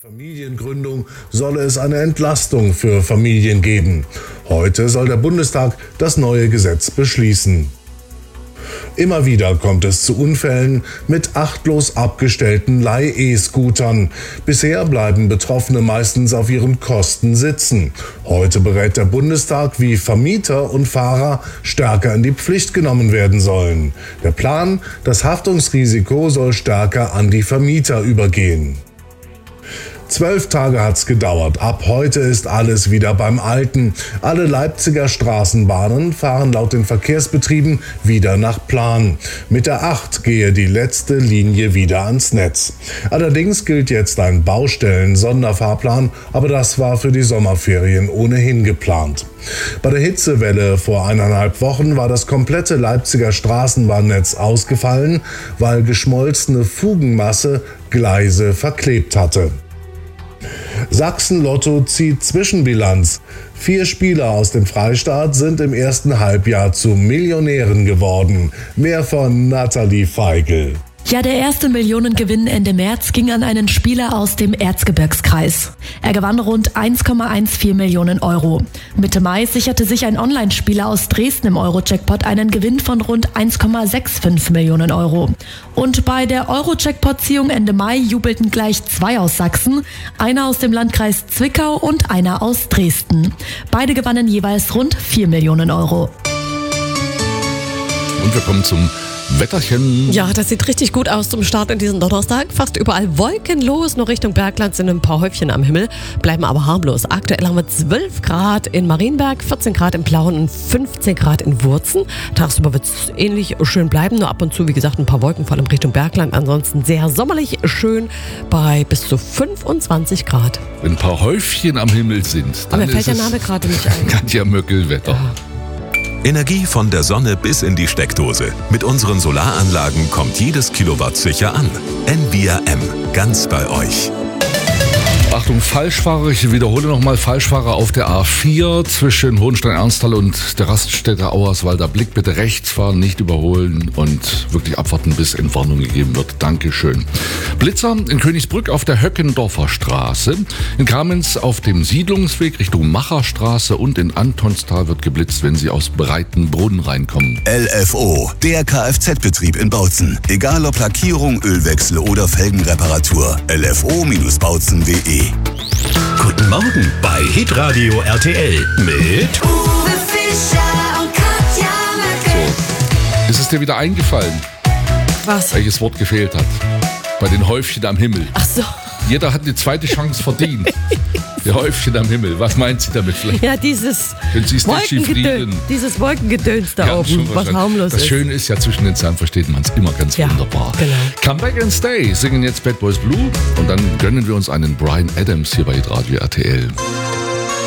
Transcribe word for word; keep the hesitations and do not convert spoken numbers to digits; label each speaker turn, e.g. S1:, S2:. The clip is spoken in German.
S1: Familiengründung solle es eine Entlastung für Familien geben. Heute soll der Bundestag das neue Gesetz beschließen. Immer wieder kommt es zu Unfällen mit achtlos abgestellten Leih-E-Scootern. Bisher bleiben Betroffene meistens auf ihren Kosten sitzen. Heute berät der Bundestag, wie Vermieter und Fahrer stärker in die Pflicht genommen werden sollen. Der Plan: Das Haftungsrisiko soll stärker an die Vermieter übergehen. Zwölf Tage hat's gedauert. Ab heute ist alles wieder beim Alten. Alle Leipziger Straßenbahnen fahren laut den Verkehrsbetrieben wieder nach Plan. Mit der acht gehe die letzte Linie wieder ans Netz. Allerdings gilt jetzt ein Baustellen-Sonderfahrplan, aber das war für die Sommerferien ohnehin geplant. Bei der Hitzewelle vor eineinhalb Wochen war das komplette Leipziger Straßenbahnnetz ausgefallen, weil geschmolzene Fugenmasse Gleise verklebt hatte. Sachsen-Lotto zieht Zwischenbilanz. Vier Spieler aus dem Freistaat sind im ersten Halbjahr zu Millionären geworden. Mehr von Nathalie Feigl.
S2: Ja, der erste Millionengewinn Ende März ging an einen Spieler aus dem Erzgebirgskreis. Er gewann rund eins Komma vierzehn Millionen Euro. Mitte Mai sicherte sich ein Online-Spieler aus Dresden im Euro-Jackpot einen Gewinn von rund eins Komma fünfundsechzig Millionen Euro. Und bei der Euro-Jackpot-Ziehung Ende Mai jubelten gleich zwei aus Sachsen, einer aus dem Landkreis Zwickau und einer aus Dresden. Beide gewannen jeweils rund vier Millionen Euro.
S3: Und wir kommen zum Wetterchen.
S4: Ja, das sieht richtig gut aus zum Start in diesen Donnerstag. Fast überall wolkenlos, nur Richtung Bergland sind ein paar Häufchen am Himmel, bleiben aber harmlos. Aktuell haben wir zwölf Grad in Marienberg, vierzehn Grad in Plauen und fünfzehn Grad in Wurzen. Tagsüber wird es ähnlich schön bleiben, nur ab und zu, wie gesagt, ein paar Wolken, vor allem Richtung Bergland. Ansonsten sehr sommerlich schön bei bis zu fünfundzwanzig Grad.
S3: Wenn ein paar Häufchen am Himmel sind, dann
S4: aber mir
S3: ist
S4: fällt der Name gerade nicht ein.
S3: Katja Möckel-Wetter.
S4: Ja.
S5: Energie von der Sonne bis in die Steckdose. Mit unseren Solaranlagen kommt jedes Kilowatt sicher an. N V R M, ganz bei euch.
S3: Achtung, Falschfahrer, ich wiederhole nochmal, Falschfahrer auf der A vier zwischen Hohenstein-Ernsthal und der Raststätte Auerswalder Blick. Bitte rechts fahren, nicht überholen und wirklich abwarten, bis Entwarnung gegeben wird. Dankeschön. Blitzer in Königsbrück auf der Höckendorfer Straße, in Kamenz auf dem Siedlungsweg Richtung Macherstraße und in Antonstal wird geblitzt, wenn Sie aus Breitenbrunn reinkommen.
S5: L F O, der Kfz-Betrieb in Bautzen. Egal ob Lackierung, Ölwechsel oder Felgenreparatur. L F O Bautzen punkt de.
S6: Guten Morgen bei Hitradio R T L mit
S7: Uwe Fischer und Katja Möckel.
S3: So, ist es dir wieder eingefallen,
S4: Was?
S3: welches Wort gefehlt hat? Bei den Häufchen am Himmel.
S4: Ach so.
S3: Jeder hat eine zweite Chance verdient. Die Häufchen am Himmel. Was meint sie damit vielleicht?
S4: Ja, dieses
S3: Wenn Sie es
S4: Wolkengedöns,
S3: dechiffrieren.
S4: dieses Wolkengedöns da
S3: Ja,
S4: oben,
S3: schon
S4: was
S3: wahrscheinlich.
S4: harmlos
S3: Das
S4: ist.
S3: Schöne ist ja, zwischen den Zeilen versteht man es immer ganz
S4: Ja,
S3: wunderbar.
S4: genau.
S3: Come Back and Stay singen jetzt Bad Boys Blue und dann gönnen wir uns einen Bryan Adams hier bei Radio R T L.